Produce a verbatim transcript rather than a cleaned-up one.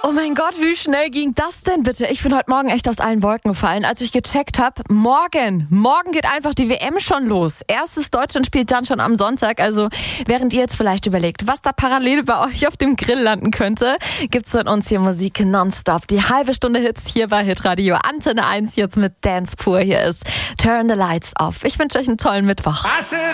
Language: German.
Oh mein Gott, wie schnell ging das denn bitte? Ich bin heute Morgen echt aus allen Wolken gefallen, als ich gecheckt habe, morgen, morgen geht einfach die W M schon los. Erstes Deutschland spielt dann schon am Sonntag, also während ihr jetzt vielleicht überlegt, was da parallel bei euch auf dem Grill landen könnte, gibt's von uns hier Musik nonstop. Die halbe Stunde Hits hier bei Hitradio Antenne eins jetzt mit Dance pur. Hier ist Turn the Lights Off. Ich wünsche euch einen tollen Mittwoch.